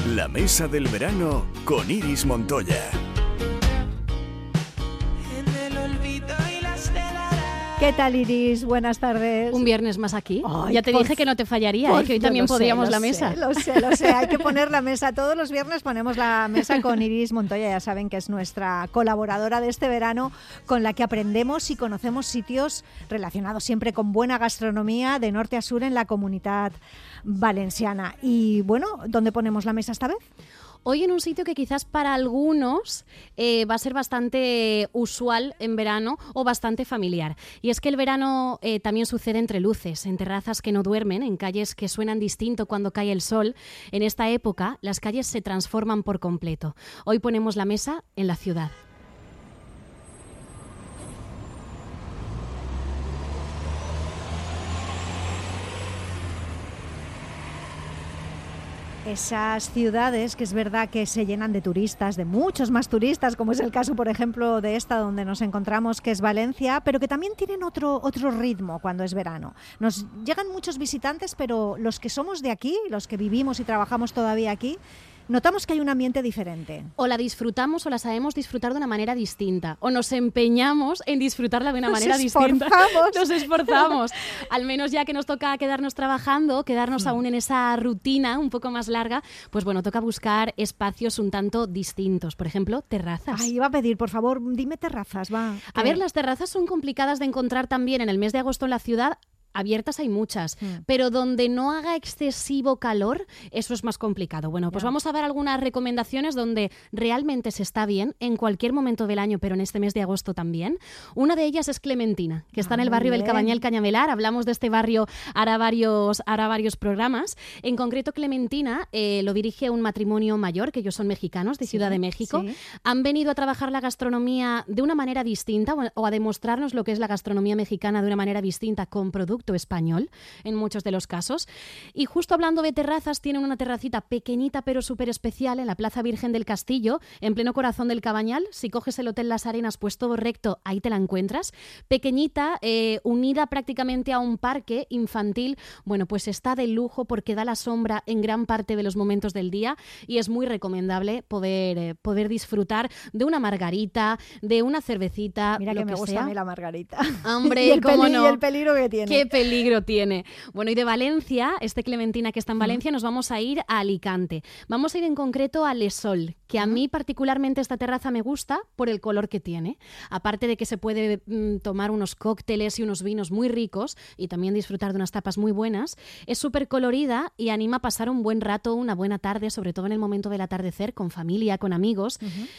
La mesa del verano con Iris Montoya. ¿Qué tal, Iris? Buenas tardes. Un viernes más aquí. Ay, ya te dije que no te fallaría, que hoy también podríamos la mesa. Lo sé. Hay que poner la mesa. Todos los viernes ponemos la mesa con Iris Montoya. Ya saben que es nuestra colaboradora de este verano, con la que aprendemos y conocemos sitios relacionados siempre con buena gastronomía de norte a sur en la Comunitat Valenciana. Y bueno, ¿dónde ponemos la mesa esta vez? Hoy en un sitio que quizás para algunos va a ser bastante usual en verano o bastante familiar. Y es que el verano también sucede entre luces, en terrazas que no duermen, en calles que suenan distinto cuando cae el sol. En esta época las calles se transforman por completo. Hoy ponemos la mesa en la ciudad. Esas ciudades que es verdad que se llenan de turistas, de muchos más turistas, como es el caso, por ejemplo, de esta donde nos encontramos, que es Valencia, pero que también tienen otro ritmo cuando es verano. Nos llegan muchos visitantes, pero los que somos de aquí, los que vivimos y trabajamos todavía aquí, notamos que hay un ambiente diferente. O la disfrutamos o la sabemos disfrutar de una manera distinta. O nos empeñamos en disfrutarla de una manera distinta. Nos esforzamos. Al menos ya que nos toca quedarnos trabajando, quedarnos aún en esa rutina un poco más larga, pues bueno, toca buscar espacios un tanto distintos. Por ejemplo, terrazas. Ay, iba a pedir, por favor, dime terrazas, va. A ver, las terrazas son complicadas de encontrar también en el mes de agosto en la ciudad. Abiertas hay muchas, pero donde no haga excesivo calor, eso es más complicado. Bueno, pues vamos a dar algunas recomendaciones donde realmente se está bien en cualquier momento del año, pero en este mes de agosto también. Una de ellas es Clementina, que está en el barrio del Cabañal Cañavelar. Hablamos de este barrio hará varios programas. En concreto, Clementina lo dirige un matrimonio mayor, que ellos son mexicanos, de Ciudad de México. Sí. Han venido a trabajar la gastronomía de una manera distinta o a demostrarnos lo que es la gastronomía mexicana de una manera distinta con productos español en muchos de los casos. Y justo hablando de terrazas, tienen una terracita pequeñita pero súper especial en la Plaza Virgen del Castillo, en pleno corazón del Cabañal. Si coges el Hotel Las Arenas, pues todo recto, ahí te la encuentras. Pequeñita, unida prácticamente a un parque infantil. Bueno, pues está de lujo porque da la sombra en gran parte de los momentos del día y es muy recomendable poder disfrutar de una margarita, de una cervecita. Mira lo que me gusta sea. A mí la margarita. Hombre, y cómo no. Y el peligro que tiene. Qué peligro tiene. Bueno, y de Valencia, Clementina que está en Valencia, nos vamos a ir a Alicante. Vamos a ir en concreto a Les Sol, que a mí particularmente esta terraza me gusta por el color que tiene. Aparte de que se puede tomar unos cócteles y unos vinos muy ricos y también disfrutar de unas tapas muy buenas, es súper colorida y anima a pasar un buen rato, una buena tarde, sobre todo en el momento del atardecer, con familia, con amigos.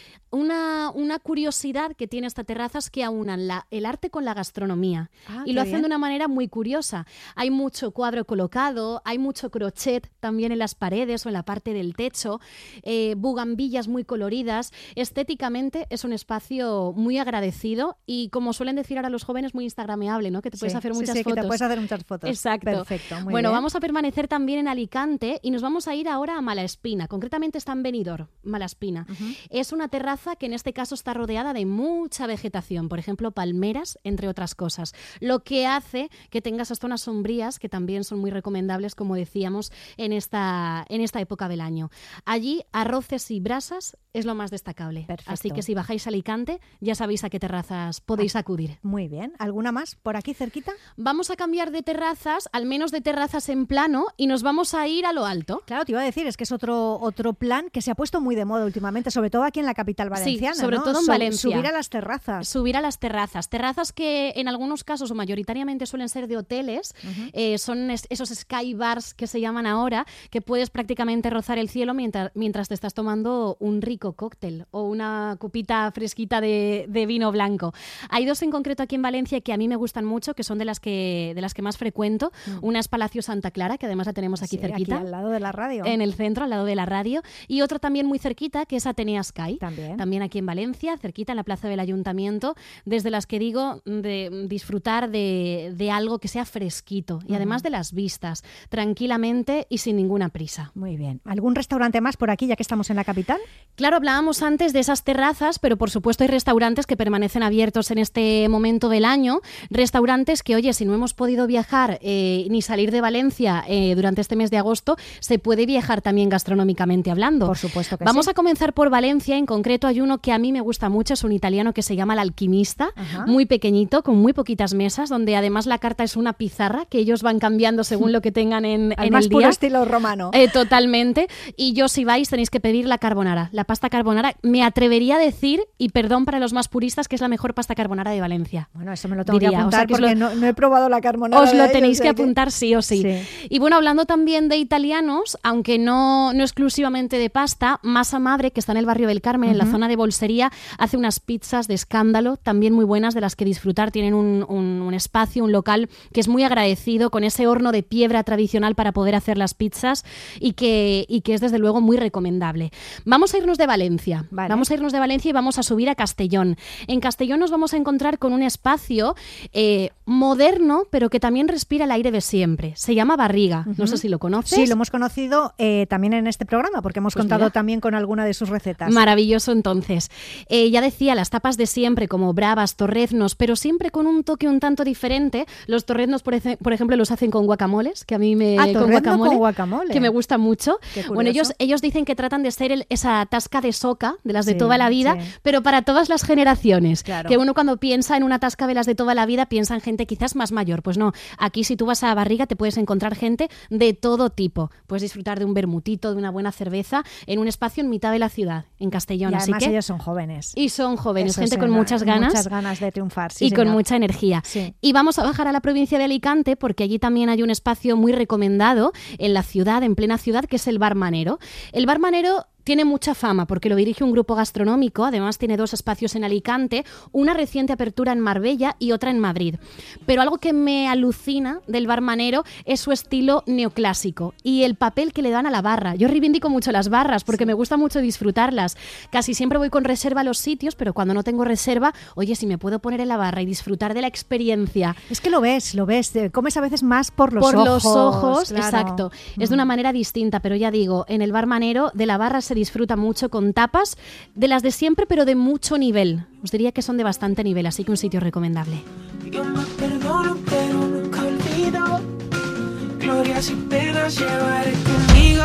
Una curiosidad que tiene esta terraza es que aunan el arte con la gastronomía y lo hacen de una manera muy curiosa. Hay mucho cuadro colocado, hay mucho crochet también en las paredes o en la parte del techo, bugambillas muy coloridas. Estéticamente es un espacio muy agradecido y, como suelen decir ahora los jóvenes, muy instagrameable, ¿no? Que te puedes hacer muchas fotos. Que te puedes hacer muchas fotos. Exacto. Perfecto, muy bueno, bien. Vamos a permanecer también en Alicante y nos vamos a ir ahora a Malaspina. Concretamente está en Benidorm, Malaspina. Es una terraza que en este caso está rodeada de mucha vegetación, por ejemplo, palmeras, entre otras cosas, lo que hace que tenga esas zonas sombrías que también son muy recomendables, como decíamos, en esta época del año. Allí, arroces y brasas es lo más destacable. Perfecto. Así que si bajáis a Alicante, ya sabéis a qué terrazas podéis acudir. Muy bien. ¿Alguna más por aquí cerquita? Vamos a cambiar de terrazas, al menos de terrazas en plano, y nos vamos a ir a lo alto. Claro, te iba a decir, es que es otro plan que se ha puesto muy de moda últimamente, sobre todo aquí en la capital valenciana. Sí, sobre ¿no? todo en Valencia. Subir a las terrazas. Subir a las terrazas. Terrazas que en algunos casos o mayoritariamente suelen ser de hoteles. Son esos sky bars que se llaman ahora, que puedes prácticamente rozar el cielo mientras te estás tomando un rico cóctel o una copita fresquita de vino blanco. Hay dos en concreto aquí en Valencia que a mí me gustan mucho, que son de las que más frecuento. Una es Palacio Santa Clara, que además la tenemos aquí cerquita. Aquí al lado de la radio. En el centro, al lado de la radio. Y otra también muy cerquita, que es Atenea Sky. También aquí en Valencia, cerquita en la plaza del Ayuntamiento, desde las que digo de disfrutar de algo que sea fresquito y además de las vistas, tranquilamente y sin ninguna prisa. Muy bien. ¿Algún restaurante más por aquí, ya que estamos en la capital? Claro, hablábamos antes de esas terrazas, pero por supuesto hay restaurantes que permanecen abiertos en este momento del año. Restaurantes que, oye, si no hemos podido viajar ni salir de Valencia durante este mes de agosto, se puede viajar también gastronómicamente hablando. Por supuesto que Vamos sí. a comenzar por Valencia. En concreto hay uno que a mí me gusta mucho, es un italiano que se llama El Alquimista, muy pequeñito, con muy poquitas mesas, donde además la carta es una pizarra que ellos van cambiando según lo que tengan en el más día. puro estilo romano. Totalmente. Y yo, si vais, tenéis que pedir la carbonara. La pasta carbonara, me atrevería a decir, y perdón para los más puristas, que es la mejor pasta carbonara de Valencia. Bueno, eso me lo tengo Diría, que apuntar, o sea, que porque no he probado la carbonara. Os lo de ellos, tenéis que que apuntar sí o sí. Y bueno, hablando también de italianos, aunque no exclusivamente de pasta, Masa Madre, que está en el barrio del Carmen, en la zona de Bolsería, hace unas pizzas de escándalo, también muy buenas, de las que disfrutar. Tienen un espacio, un local que es muy agradecido, con ese horno de piedra tradicional para poder hacer las pizzas y que es desde luego muy recomendable. Vamos a irnos de Valencia. Vale. Vamos a irnos de Valencia y vamos a subir a Castellón. En Castellón nos vamos a encontrar con un espacio moderno, pero que también respira el aire de siempre. Se llama Barriga. No sé si lo conoces. Sí, lo hemos conocido también en este programa, porque hemos contado también con alguna de sus recetas. Maravilloso, entonces. Ya decía, las tapas de siempre, como bravas, torreznos, pero siempre con un toque un tanto diferente. Los torreznos, por ejemplo, los hacen con guacamoles, que a mí con guacamole, que me gusta mucho. Qué curioso. Bueno, ellos dicen que tratan de ser esa tasca de soca, de las de toda la vida, pero para todas las generaciones. Claro. Que uno cuando piensa en una tasca de las de toda la vida, piensa en gente quizás más mayor. Pues no, aquí si tú vas a Barriga te puedes encontrar gente de todo tipo. Puedes disfrutar de un vermutito, de una buena cerveza, en un espacio en mitad de la ciudad, en Castellón. Y además Así que, ellos son jóvenes. Y son jóvenes, Eso gente es, con muchas ganas. Muchas ganas de triunfar, sí, y señor. con mucha energía. Sí. Y vamos a bajar a la provincia de Alicante, porque allí también hay un espacio muy recomendado en la ciudad, en plena ciudad, que es el Bar Manero. El Bar Manero tiene mucha fama porque lo dirige un grupo gastronómico, además tiene 2 espacios en Alicante, una reciente apertura en Marbella y otra en Madrid. Pero algo que me alucina del Bar Manero es su estilo neoclásico y el papel que le dan a la barra. Yo reivindico mucho las barras porque me gusta mucho disfrutarlas. Casi siempre voy con reserva a los sitios, pero cuando no tengo reserva, oye, si me puedo poner en la barra y disfrutar de la experiencia. Es que lo ves, comes a veces más por los ojos. Por los ojos, claro. exacto. Es de una manera distinta, pero ya digo, en el Bar Manero de la barra se disfruta mucho con tapas de las de siempre, pero de mucho nivel. Os diría que son de bastante nivel, así que un sitio recomendable. Yo me perdono, pero nunca olvido. Glorias y penas llevaré conmigo.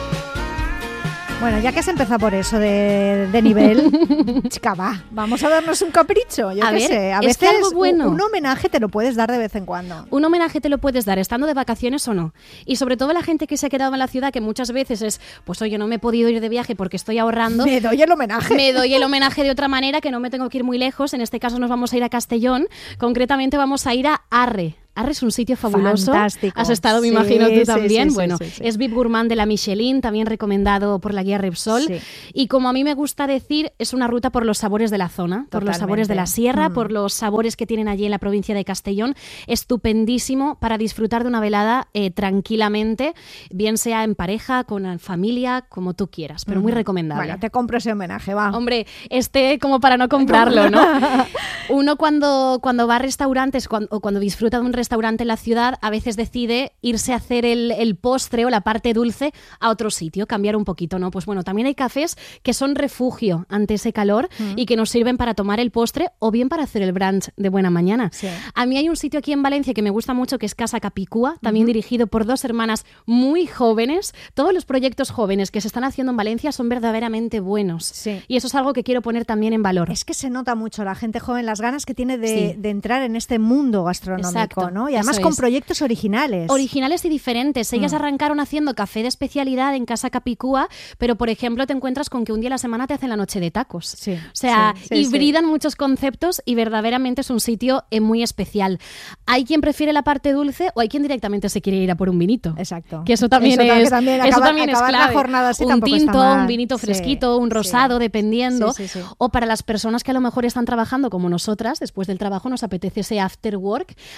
Bueno, ya que has empezado por eso de nivel, chica, vamos a darnos un capricho. Yo A qué ver, sé. A es veces que algo bueno. un homenaje te lo puedes dar de vez en cuando. Un homenaje te lo puedes dar estando de vacaciones o no. Y sobre todo la gente que se ha quedado en la ciudad, que muchas veces es, pues oye, no me he podido ir de viaje porque estoy ahorrando. Me doy el homenaje. Me doy el homenaje de otra manera, que no me tengo que ir muy lejos. En este caso nos vamos a ir a Castellón. Concretamente vamos a ir a Arre. Arre es un sitio fabuloso. Fantástico. Has estado, me Sí, imagino, tú sí, también. sí, Bueno, sí, sí. es VIP Gourmand de la Michelin, también recomendado por la guía Repsol. Sí. Y como a mí me gusta decir, es una ruta por los sabores de la zona, por los sabores de la sierra, por los sabores que tienen allí en la provincia de Castellón. Estupendísimo para disfrutar de una velada tranquilamente, bien sea en pareja, con familia, como tú quieras, pero muy recomendable. Bueno, te compro ese homenaje, va. Hombre, como para no comprarlo, ¿no? Uno cuando va a restaurantes o cuando disfruta de un restaurante en la ciudad, a veces decide irse a hacer el postre o la parte dulce a otro sitio, cambiar un poquito, ¿no? Pues bueno, también hay cafés que son refugio ante ese calor y que nos sirven para tomar el postre o bien para hacer el brunch de buena mañana. Sí. A mí hay un sitio aquí en Valencia que me gusta mucho, que es Casa Capicúa, también dirigido por 2 hermanas muy jóvenes. Todos los proyectos jóvenes que se están haciendo en Valencia son verdaderamente buenos. Sí. Y eso es algo que quiero poner también en valor. Es que se nota mucho la gente joven, las ganas que tiene de entrar en este mundo gastronómico, Exacto, ¿no? Y además eso con es. proyectos originales. Originales y diferentes. Ellas arrancaron haciendo café de especialidad en Casa Capicúa, pero por ejemplo te encuentras con que un día a la semana te hacen la noche de tacos. Sí, O sea, sí, hibridan muchos conceptos y verdaderamente es un sitio muy especial. Hay quien prefiere la parte dulce o hay quien directamente se quiere ir a por un vinito. Exacto. Que eso también es acabar clave. la jornada así Un tampoco está tinto, mal. un vinito Sí, fresquito, un rosado, sí. dependiendo. Sí. O para las personas que a lo mejor están trabajando como nosotras, después del trabajo nos apetece ese after work. Aquí cerquita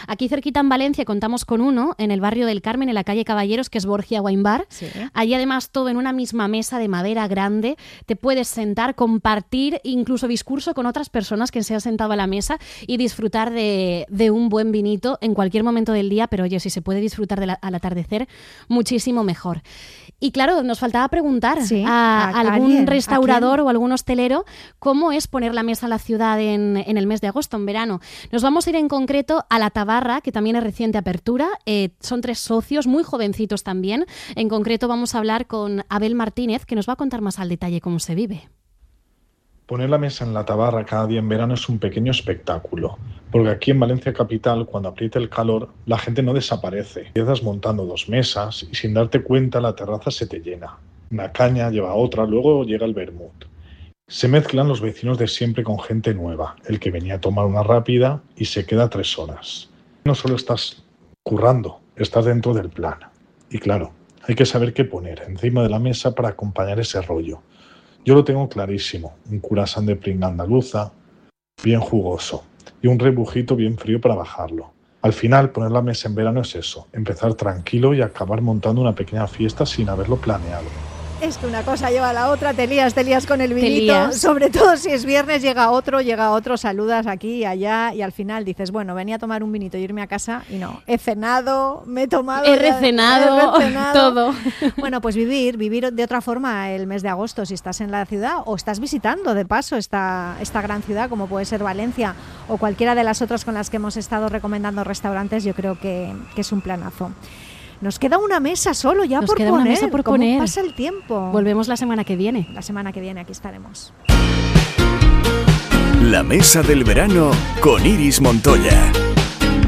cerquita en Valencia contamos con uno, en el barrio del Carmen, en la calle Caballeros, que es Borgia Wine Bar. Sí. Allí además todo en una misma mesa de madera grande. Te puedes sentar, compartir incluso discurso con otras personas que se han sentado a la mesa y disfrutar de un buen vinito en cualquier momento del día, pero oye, si se puede disfrutar al atardecer, muchísimo mejor. Y claro, nos faltaba preguntar a algún restaurador o algún hostelero cómo es poner la mesa en la ciudad en el mes de agosto, en verano. Nos vamos a ir en concreto a La Tabarra, que también es reciente apertura. Son 3 socios, muy jovencitos también. En concreto vamos a hablar con Abel Martínez, que nos va a contar más al detalle cómo se vive. Poner la mesa en La Tabarra cada día en verano es un pequeño espectáculo, porque aquí en Valencia capital, cuando aprieta el calor, la gente no desaparece. Empiezas montando 2 mesas y sin darte cuenta la terraza se te llena. Una caña lleva a otra, luego llega el vermut. Se mezclan los vecinos de siempre con gente nueva, el que venía a tomar una rápida y se queda 3 horas. No solo estás currando, estás dentro del plan. Y claro, hay que saber qué poner encima de la mesa para acompañar ese rollo. Yo lo tengo clarísimo, un curasán de pringa andaluza, bien jugoso, y un rebujito bien frío para bajarlo. Al final, poner la mesa en verano es eso, empezar tranquilo y acabar montando una pequeña fiesta sin haberlo planeado. Es que una cosa lleva a la otra, te lías con el vinito, sobre todo si es viernes, llega otro, saludas aquí y allá y al final dices, bueno, venía a tomar un vinito y irme a casa y no, he cenado, me he tomado... He recenado, todo. Bueno, pues vivir de otra forma el mes de agosto, si estás en la ciudad o estás visitando de paso esta gran ciudad como puede ser Valencia o cualquiera de las otras con las que hemos estado recomendando restaurantes, yo creo que es un planazo. Nos queda una mesa solo ya por poner. Una mesa por poner. ¿Cómo pasa el tiempo? Volvemos la semana que viene. La semana que viene aquí estaremos. La mesa del verano con Iris Montoya.